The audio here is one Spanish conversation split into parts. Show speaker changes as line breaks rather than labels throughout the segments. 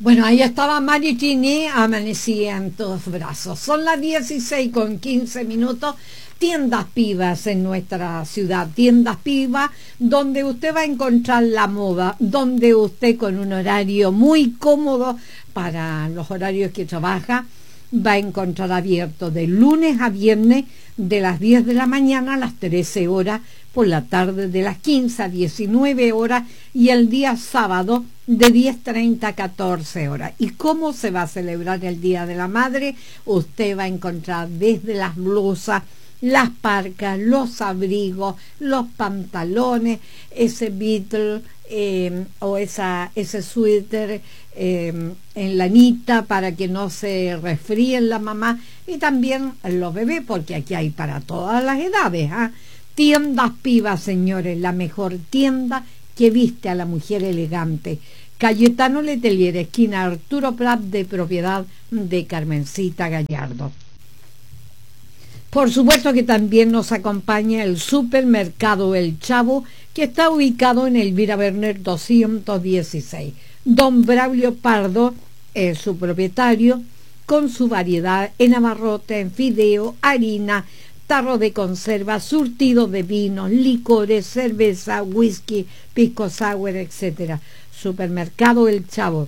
Bueno, ahí estaba Mari Tini, amanecía en tus brazos. Son las 16:15. Tiendas Pivas en nuestra ciudad, Tiendas Pivas, donde usted va a encontrar la moda, donde usted con un horario muy cómodo para los horarios que trabaja, va a encontrar abierto de lunes a viernes de las 10 de la mañana a las 13 horas, por la tarde de las 15 a 19 horas y el día sábado de 10:30 a 14 horas. ¿Y cómo se va a celebrar el Día de la Madre? Usted va a encontrar desde las blusas, las parcas, los abrigos, los pantalones, ese Beatle o ese suéter en lanita para que no se resfríen la mamá y también los bebés, porque aquí hay para todas las edades. Tiendas Pivas, señores, la mejor tienda que viste a la mujer elegante. Cayetano Letelier, esquina Arturo Prat, de propiedad de Carmencita Gallardo. Por supuesto que también nos acompaña el supermercado El Chavo, que está ubicado en Elvira Berner 216. Don Braulio Pardo es su propietario, con su variedad en abarrote, en fideo, harina, tarro de conserva, surtido de vinos, licores, cerveza, whisky, pisco sour, etc. Supermercado El Chavo.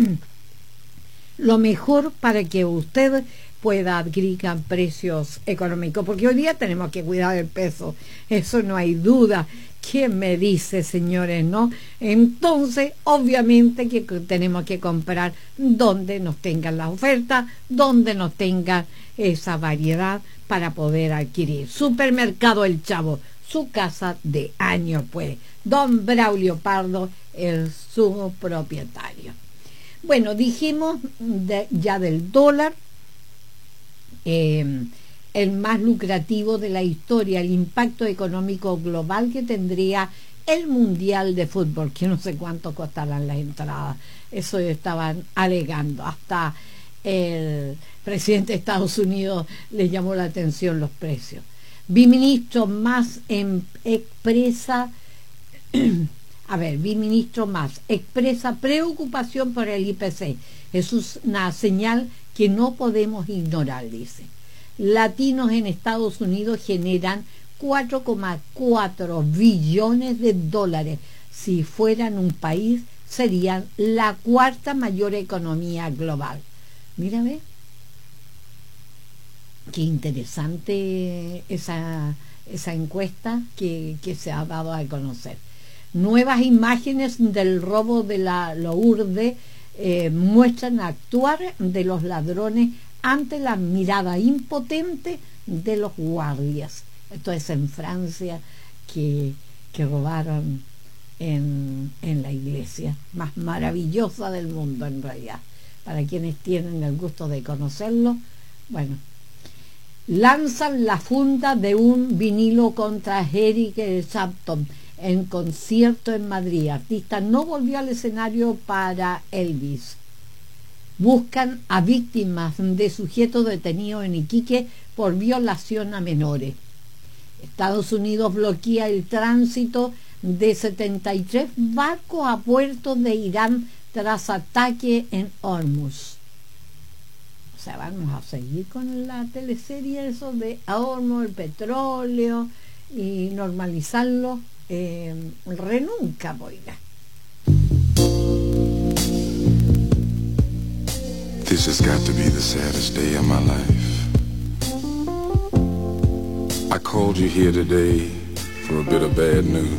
Lo mejor para que usted pueda adquirir a precios económicos, porque hoy día tenemos que cuidar el peso, eso no hay duda. ¿Quién me dice, señores, no? Entonces, obviamente que tenemos que comprar donde nos tengan la oferta, donde nos tengan esa variedad para poder adquirir. Supermercado El Chavo, su casa de años, pues. Don Braulio Pardo es su propietario. Bueno, dijimos ya del dólar, el más lucrativo de la historia, el impacto económico global que tendría el Mundial de Fútbol, que no sé cuánto costarán las entradas, eso estaban alegando, hasta el presidente de Estados Unidos le llamó la atención los precios. Biministro más expresa preocupación por el IPC. Eso es una señal que no podemos ignorar, dice. Latinos en Estados Unidos generan 4,4 billones de dólares. Si fueran un país, serían la cuarta mayor economía global. Mira, ve. Qué interesante esa encuesta que se ha dado a conocer. Nuevas imágenes del robo de la Lourdes muestran actuar de los ladrones ante la mirada impotente de los guardias. Esto es en Francia, que robaron en la iglesia más maravillosa del mundo, en realidad. Para quienes tienen el gusto de conocerlo, bueno, lanzan la funda de un vinilo contra Eric Clapton en concierto en Madrid. Artista no volvió al escenario para Elvis. Buscan a víctimas de sujetos detenidos en Iquique por violación a menores. Estados Unidos bloquea el tránsito de 73 barcos a puertos de Irán tras ataque en Hormuz. O sea, vamos a seguir con la teleserie eso de Hormuz, el petróleo, y normalizarlo. Renunca, oiga.
This has got to be the saddest day of my life. I called you here today for a bit of bad news.